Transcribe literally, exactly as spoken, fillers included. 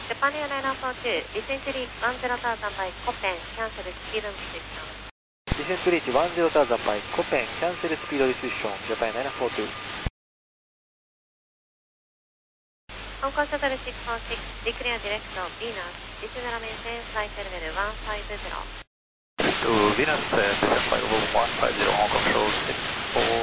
Japan Airliner four two, descent reach one zero thousand by Copen, cancel speed restriction. Descent reach one zero thousand by Copen, cancel speed restriction, Japan Airliner four two. Hong Kong Shuttle six four six, declare direction Venus, descend maintain flight level one five zero. To Venus, uh, descent flight level one five zero, Hong Kong Shuttle six four